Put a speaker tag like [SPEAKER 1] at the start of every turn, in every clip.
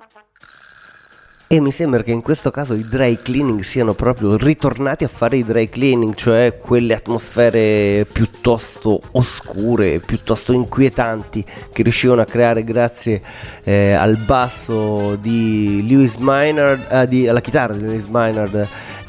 [SPEAKER 1] E mi sembra che in questo caso i dry cleaning siano proprio ritornati a fare i dry cleaning, cioè quelle atmosfere piuttosto oscure, piuttosto inquietanti che riuscivano a creare grazie al basso di Lewis Maynard, alla chitarra di Lewis Maynard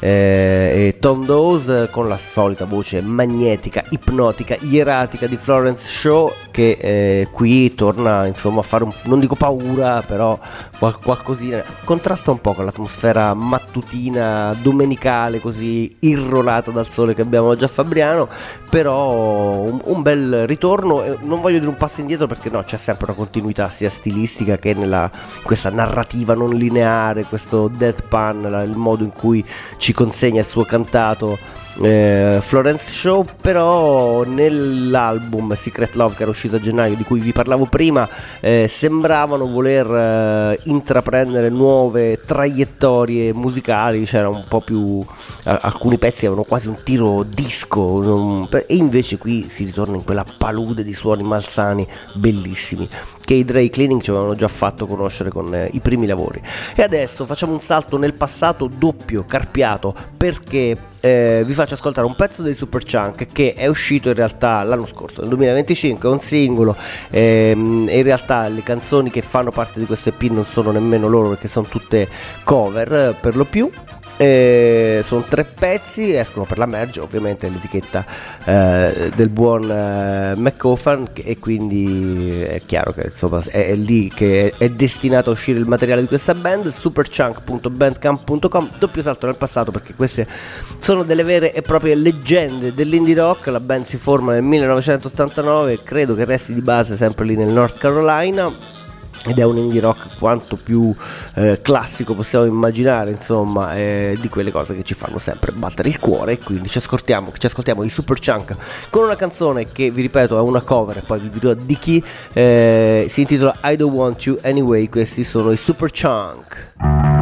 [SPEAKER 1] e Tom Dawes, con la solita voce magnetica, ipnotica, ieratica di Florence Shaw, che qui torna insomma a fare non dico paura, però qualcosina, contrasta un po' con l'atmosfera mattutina domenicale così irrolata dal sole che abbiamo oggi a Fabriano, però un bel ritorno. Non voglio dire un passo indietro, perché no, c'è sempre una continuità sia stilistica che nella questa narrativa non lineare, questo deadpan, il modo in cui ci consegna il suo cantato Florence Shaw. Però nell'album Secret Love, che era uscito a gennaio, di cui vi parlavo prima, sembravano voler intraprendere nuove traiettorie musicali. C'era un po' più alcuni pezzi avevano quasi un tiro disco, e invece qui si ritorna in quella palude di suoni malsani bellissimi che i Dry Cleaning ci avevano già fatto conoscere con i primi lavori. E adesso facciamo un salto nel passato doppio, carpiato, perché vi faccio ascoltare un pezzo dei Superchunk che è uscito in realtà l'anno scorso, nel 2025, è un singolo, e in realtà le canzoni che fanno parte di questo EP non sono nemmeno loro, perché sono tutte cover per lo più. Sono 3 pezzi, escono per la Merge, ovviamente l'etichetta del buon McCoffan, e quindi è chiaro che insomma è lì che è destinato a uscire il materiale di questa band. Superchunk.bandcamp.com. Doppio salto nel passato, perché queste sono delle vere e proprie leggende dell'indie rock. La band si forma nel 1989, credo che resti di base sempre lì nel North Carolina, ed è un indie rock quanto più classico possiamo immaginare, insomma, di quelle cose che ci fanno sempre battere il cuore. E quindi ci ascoltiamo i Superchunk con una canzone che, vi ripeto, è una cover, e poi vi dirò di chi. Si intitola I Don't Want You Anyway. Questi sono i Superchunk.